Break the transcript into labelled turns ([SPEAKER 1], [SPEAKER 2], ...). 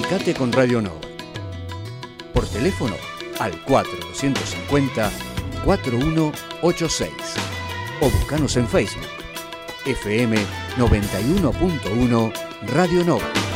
[SPEAKER 1] Comunicate con Radio Nova. Por teléfono al 4250-4186 o buscanos en Facebook FM 91.1 Radio Nova.